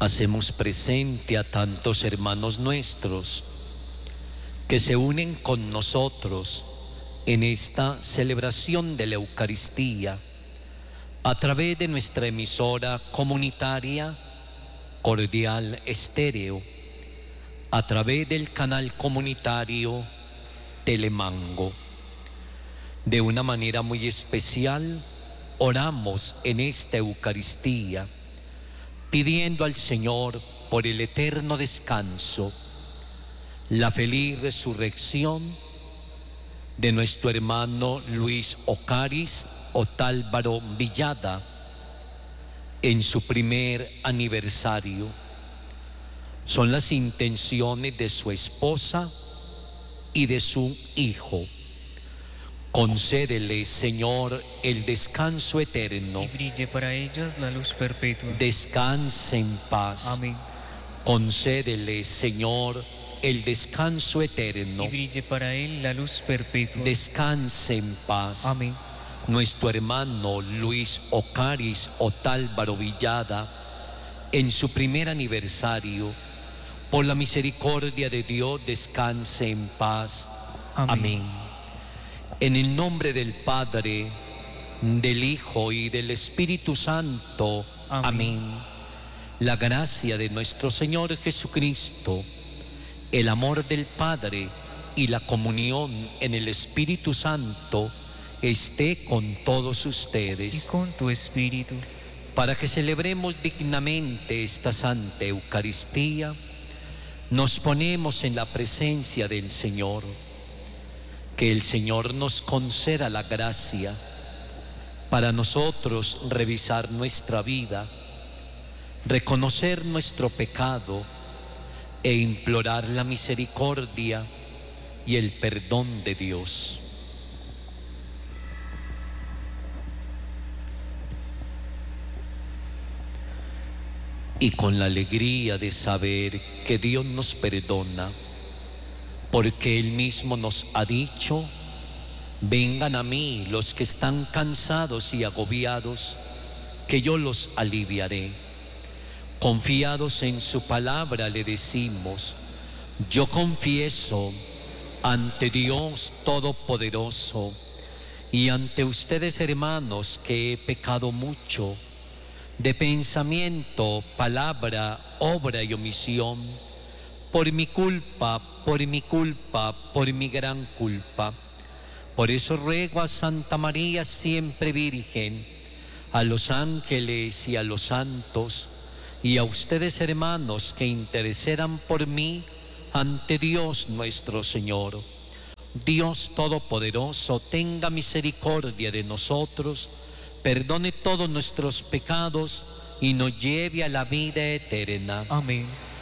hacemos presente a tantos hermanos nuestros que se unen con nosotros en esta celebración de la Eucaristía a través de nuestra emisora comunitaria Cordial Estéreo, a través del canal comunitario Telemango. De una manera muy especial, oramos en esta Eucaristía, pidiendo al Señor por el eterno descanso, la feliz resurrección de nuestro hermano Luis Ocaris Otálvaro Villada en su primer aniversario. Son las intenciones de su esposa y de su hijo. Concédele, Señor, el descanso eterno. Y brille para ellos la luz perpetua. Descanse en paz. Amén. Concédele, Señor, el descanso eterno. Y brille para él la luz perpetua. Descanse en paz. Amén. Nuestro hermano Luis Ocaris Otálvaro Villada, en su primer aniversario, por la misericordia de Dios, descanse en paz. Amén. En el nombre del Padre, del Hijo y del Espíritu Santo. Amén. La gracia de nuestro Señor Jesucristo, el amor del Padre y la comunión en el Espíritu Santo esté con todos ustedes. Y con tu espíritu. Para que celebremos dignamente esta Santa Eucaristía, nos ponemos en la presencia del Señor. Que el Señor nos conceda la gracia para nosotros revisar nuestra vida, reconocer nuestro pecado e implorar la misericordia y el perdón de Dios. Y con la alegría de saber que Dios nos perdona, porque Él mismo nos ha dicho: vengan a mí los que están cansados y agobiados, que yo los aliviaré. Confiados en su palabra le decimos: yo confieso ante Dios Todopoderoso y ante ustedes, hermanos, que he pecado mucho de pensamiento, palabra, obra y omisión, por mi culpa, por mi gran culpa. Por eso ruego a Santa María, siempre Virgen, a los ángeles y a los santos, y a ustedes, hermanos, que intercedan por mí ante Dios nuestro Señor. Dios Todopoderoso, tenga misericordia de nosotros, perdone todos nuestros pecados y nos lleve a la vida eterna. Amén.